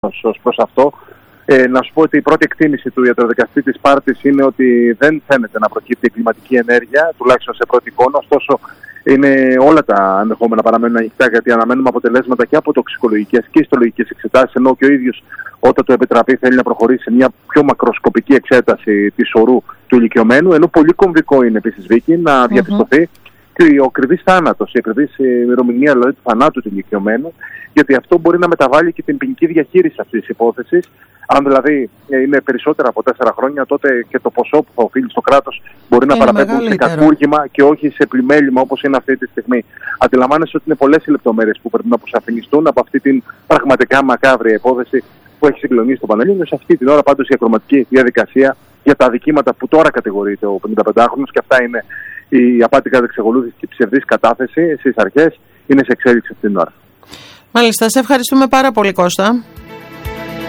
ως προς αυτό. Να σου πω ότι η πρώτη εκτίμηση του ιατροδικαστή της Σπάρτης είναι ότι δεν φαίνεται να προκύπτει εγκληματική ενέργεια, τουλάχιστον σε πρώτη εικόνα. Ωστόσο, είναι όλα τα ενδεχόμενα παραμένουν ανοιχτά, γιατί αναμένουμε αποτελέσματα και από τοξικολογικές και ιστολογικές εξετάσεις, ενώ και ο ίδιος, όταν το επιτραπεί, θέλει να προχωρήσει σε μια πιο μακροσκοπική εξέταση της ορού του ηλικιωμένου. Ενώ πολύ κομβικό είναι επίσης, Βίκη, να διαπιστωθεί και ο ακριβής θάνατος, η ακριβής ημερομηνία δηλαδή του θανάτου του ηλικιωμένου, γιατί αυτό μπορεί να μεταβάλει και την ποινική διαχείριση αυτής της υπόθεσης. Αν δηλαδή είναι περισσότερα από 4 χρόνια, τότε και το ποσό που θα οφείλει στο κράτος μπορεί να παραπέμπουν σε κακούργημα και όχι σε πλημέλημα όπως είναι αυτή τη στιγμή. Αντιλαμβάνεσαι ότι είναι πολλές οι λεπτομέρειες που πρέπει να αποσαφινιστούν από αυτή την πραγματικά μακάβρια υπόθεση που έχει συγκλονίσει το Πανελλήνιο. Σε αυτή την ώρα πάντως η ακροματική διαδικασία για τα αδικήματα που τώρα κατηγορείται ο 55χρονος, και αυτά είναι η απάτη κατά εξακολούθηση και η ψευδής κατάθεση στις αρχές, είναι σε εξέλιξη αυτή την ώρα. Μάλιστα, σε ευχαριστούμε πάρα πολύ, Κώστα.